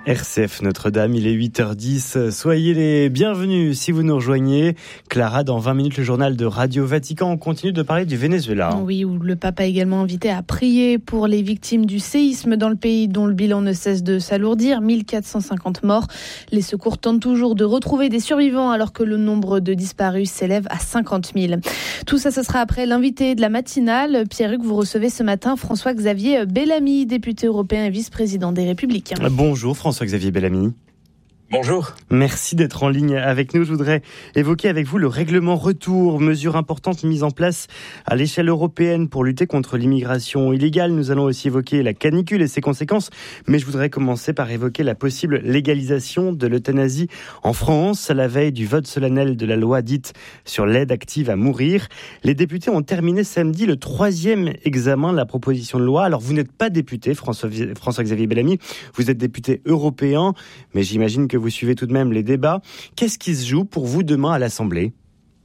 RCF Notre-Dame, il est 8h10. Soyez les bienvenus si vous nous rejoignez. Clara, dans 20 minutes, le journal de Radio Vatican. On continue de parler du Venezuela. Oui, où le pape a également invité à prier pour les victimes du séisme dans le pays dont le bilan ne cesse de s'alourdir. 1450 morts. Les secours tentent toujours de retrouver des survivants alors que le nombre de disparus s'élève à 50 000. Tout ça, ce sera après l'invité de la matinale. Pierre-Hugues, vous recevez ce matin François-Xavier Bellamy, député européen et vice-président des Républicains. Bonjour François-Xavier Bellamy. Bonjour. Merci d'être en ligne avec nous. Je voudrais évoquer avec vous le règlement retour, mesure importante mise en place à l'échelle européenne pour lutter contre l'immigration illégale. Nous allons aussi évoquer la canicule et ses conséquences, mais je voudrais commencer par évoquer la possible légalisation de l'euthanasie en France, à la veille du vote solennel de la loi dite sur l'aide active à mourir. Les députés ont terminé samedi le 3e examen de la proposition de loi. Alors vous n'êtes pas député, François-Xavier Bellamy, vous êtes député européen, mais j'imagine que vous suivez tout de même les débats. Qu'est-ce qui se joue pour vous demain à l'Assemblée ?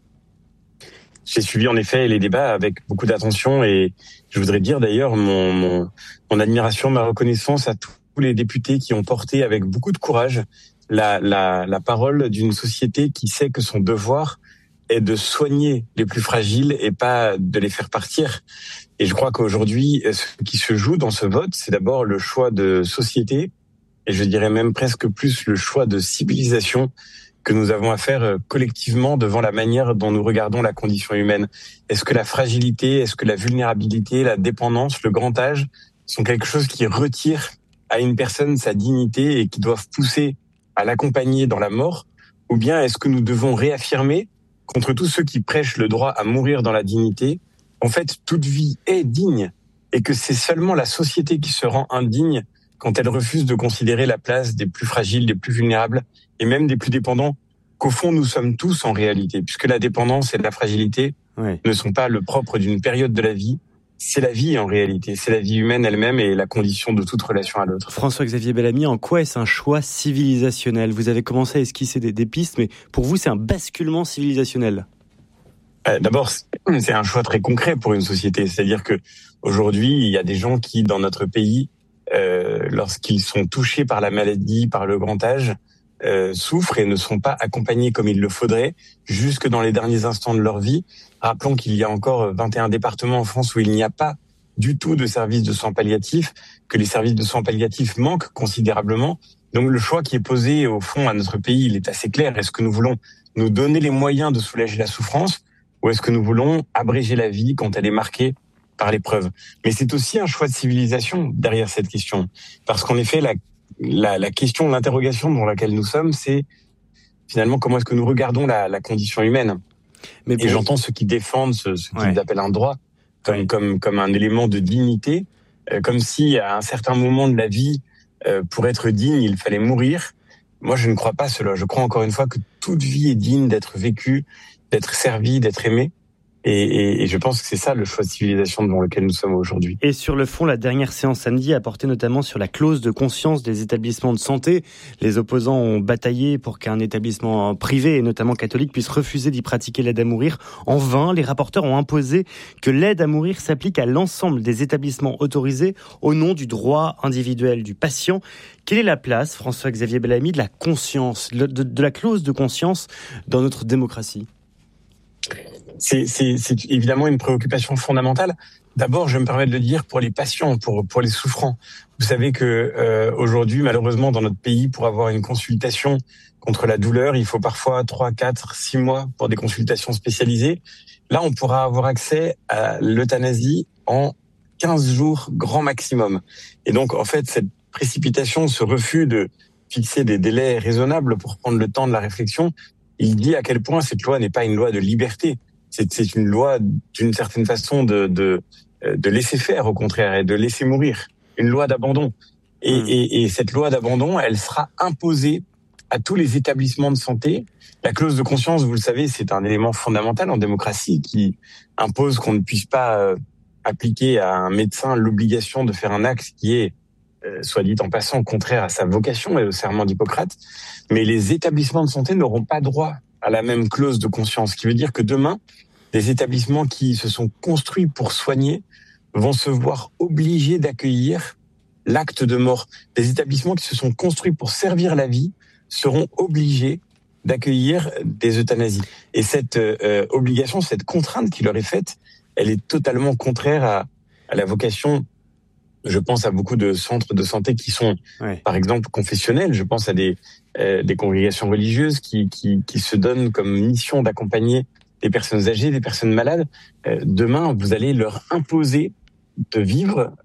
J'ai suivi en effet les débats avec beaucoup d'attention et je voudrais dire d'ailleurs mon admiration, ma reconnaissance à tous les députés qui ont porté avec beaucoup de courage la parole d'une société qui sait que son devoir est de soigner les plus fragiles et pas de les faire partir. Et je crois qu'aujourd'hui, ce qui se joue dans ce vote, c'est d'abord le choix de société, et je dirais même presque plus le choix de civilisation que nous avons à faire collectivement devant la manière dont nous regardons la condition humaine. Est-ce que la fragilité, est-ce que la vulnérabilité, la dépendance, le grand âge sont quelque chose qui retire à une personne sa dignité et qui doivent pousser à l'accompagner dans la mort? Ou bien est-ce que nous devons réaffirmer contre tous ceux qui prêchent le droit à mourir dans la dignité, en fait, toute vie est digne et que c'est seulement la société qui se rend indigne quand elle refuse de considérer la place des plus fragiles, des plus vulnérables et même des plus dépendants, qu'au fond nous sommes tous en réalité, puisque la dépendance et la fragilité ne sont pas le propre d'une période de la vie, c'est la vie en réalité, c'est la vie humaine elle-même et la condition de toute relation à l'autre. François-Xavier Bellamy, en quoi est-ce un choix civilisationnel ? Vous avez commencé à esquisser des pistes, mais pour vous c'est un basculement civilisationnel ? D'abord, c'est un choix très concret pour une société, c'est-à-dire que aujourd'hui il y a des gens qui dans notre pays lorsqu'ils sont touchés par la maladie, par le grand âge, souffrent et ne sont pas accompagnés comme il le faudrait jusque dans les derniers instants de leur vie. Rappelons qu'il y a encore 21 départements en France où il n'y a pas du tout de services de soins palliatifs, que les services de soins palliatifs manquent considérablement. Donc le choix qui est posé au fond à notre pays, il est assez clair. Est-ce que nous voulons nous donner les moyens de soulager la souffrance ou est-ce que nous voulons abréger la vie quand elle est marquée par l'épreuve? Mais c'est aussi un choix de civilisation derrière cette question. Parce qu'en effet, la question, l'interrogation dans laquelle nous sommes, c'est finalement comment est-ce que nous regardons la condition humaine. Et j'entends ceux qui défendent ce qu'ils appellent un droit comme un élément de dignité, comme si à un certain moment de la vie, pour être digne, il fallait mourir. Moi, je ne crois pas cela. Je crois encore une fois que toute vie est digne d'être vécue, d'être servie, d'être aimée. Et je pense que c'est ça le choix de civilisation devant lequel nous sommes aujourd'hui. Et sur le fond, la dernière séance samedi a porté notamment sur la clause de conscience des établissements de santé. Les opposants ont bataillé pour qu'un établissement privé, et notamment catholique, puisse refuser d'y pratiquer l'aide à mourir. En vain, les rapporteurs ont imposé que l'aide à mourir s'applique à l'ensemble des établissements autorisés au nom du droit individuel du patient. Quelle est la place, François-Xavier Bellamy, de la conscience, de la clause de conscience dans notre démocratie ? C'est évidemment une préoccupation fondamentale. D'abord, je me permets de le dire pour les patients, pour les souffrants. Vous savez que aujourd'hui, malheureusement, dans notre pays, pour avoir une consultation contre la douleur, il faut parfois 3, 4, 6 mois pour des consultations spécialisées. Là, on pourra avoir accès à l'euthanasie en 15 jours grand maximum. Et donc, en fait, cette précipitation, ce refus de fixer des délais raisonnables pour prendre le temps de la réflexion, il dit à quel point cette loi n'est pas une loi de liberté. C'est une loi, d'une certaine façon, de laisser faire, au contraire, et de laisser mourir. Une loi d'abandon. Et cette loi d'abandon, elle sera imposée à tous les établissements de santé. La clause de conscience, vous le savez, c'est un élément fondamental en démocratie qui impose qu'on ne puisse pas appliquer à un médecin l'obligation de faire un acte qui est, soit dit en passant, contraire à sa vocation et au serment d'Hippocrate. Mais les établissements de santé n'auront pas droit à la même clause de conscience, ce qui veut dire que demain, des établissements qui se sont construits pour soigner vont se voir obligés d'accueillir l'acte de mort. Des établissements qui se sont construits pour servir la vie seront obligés d'accueillir des euthanasies. Et cette obligation, cette contrainte qui leur est faite, elle est totalement contraire à la vocation. Je pense à beaucoup de centres de santé qui sont, par exemple, confessionnels. Je pense à des congrégations religieuses qui se donnent comme mission d'accompagner des personnes âgées, des personnes malades. Demain, vous allez leur imposer de vivre